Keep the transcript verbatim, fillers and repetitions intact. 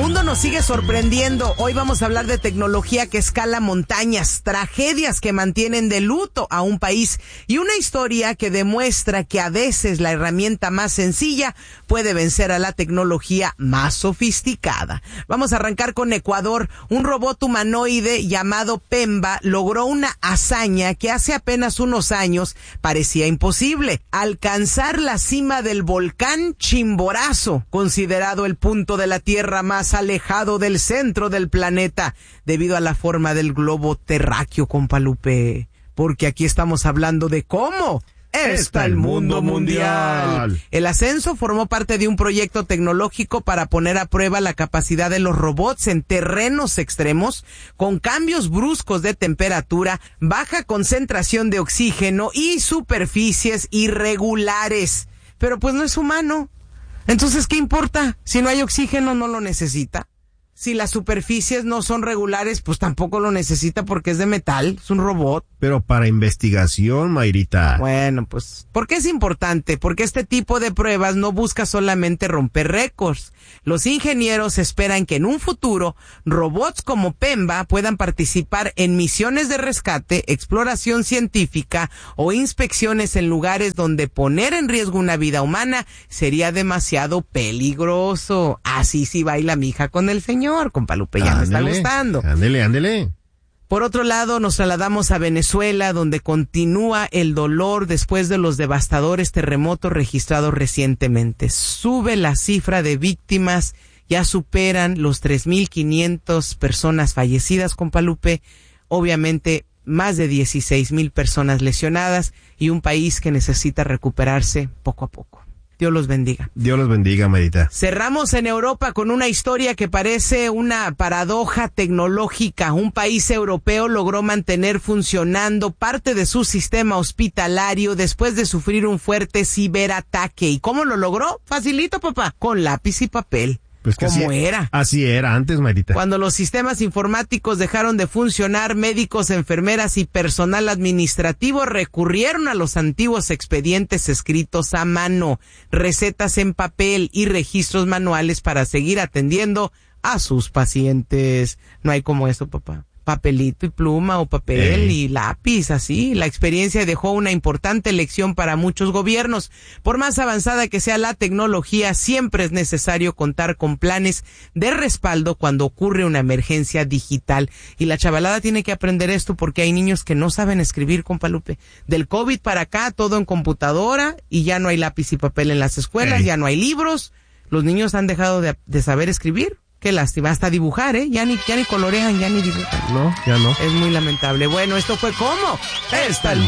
mundo nos sigue sorprendiendo. Hoy vamos a hablar de tecnología que escala montañas, tragedias que mantienen de luto a un país y una historia que demuestra que a veces la herramienta más sencilla puede vencer a la tecnología más sofisticada. Vamos a arrancar con Ecuador. Un robot humanoide llamado Pemba logró una hazaña que hace apenas unos años parecía imposible: alcanzar la cima del volcán Chimborazo, considerado el punto de la Tierra más alejado del centro del planeta debido a la forma del globo terráqueo, compa Lupe. Porque aquí estamos hablando de cómo está el mundo mundial. El ascenso formó parte de un proyecto tecnológico para poner a prueba la capacidad de los robots en terrenos extremos, con cambios bruscos de temperatura, baja concentración de oxígeno y superficies irregulares. Pero pues no es humano. Entonces, ¿qué importa? Si no hay oxígeno, no lo necesita. Si las superficies no son regulares, pues tampoco lo necesita porque es de metal, es un robot. Pero para investigación, Mayrita. Bueno, pues, ¿por qué es importante? Porque este tipo de pruebas no busca solamente romper récords. Los ingenieros esperan que en un futuro, robots como Pemba puedan participar en misiones de rescate, exploración científica o inspecciones en lugares donde poner en riesgo una vida humana sería demasiado peligroso. Así sí baila mi hija con el señor. Compa Lupe, ya me está gustando. Ándele, ándele. Por otro lado, nos trasladamos a Venezuela, donde continúa el dolor después de los devastadores terremotos registrados recientemente. Sube la cifra de víctimas, ya superan los tres mil quinientas personas fallecidas, compa Lupe. Obviamente, más de dieciséis mil personas lesionadas y un país que necesita recuperarse poco a poco. Dios los bendiga. Dios los bendiga, Mayrita. Cerramos en Europa con una historia que parece una paradoja tecnológica. Un país europeo logró mantener funcionando parte de su sistema hospitalario después de sufrir un fuerte ciberataque. ¿Y cómo lo logró? Facilito, papá. Con lápiz y papel. Pues que ¿Cómo así, era? Así era antes, Mayrita. Cuando los sistemas informáticos dejaron de funcionar, médicos, enfermeras y personal administrativo recurrieron a los antiguos expedientes escritos a mano, recetas en papel y registros manuales para seguir atendiendo a sus pacientes. No hay como eso, papá. Papelito y pluma o papel Ey. y lápiz, así. La experiencia dejó una importante lección para muchos gobiernos. Por más avanzada que sea la tecnología, siempre es necesario contar con planes de respaldo cuando ocurre una emergencia digital. Y la chavalada tiene que aprender esto porque hay niños que no saben escribir, compa Lupe. Del COVID para acá, todo en computadora y ya no hay lápiz y papel en las escuelas, Ey. ya no hay libros. Los niños han dejado de, de saber escribir. Qué lástima, hasta dibujar, ¿eh? Ya ni, ya ni colorean, ya ni dibujan. No, ya no. Es muy lamentable. Bueno, esto fue ¿Cómo está el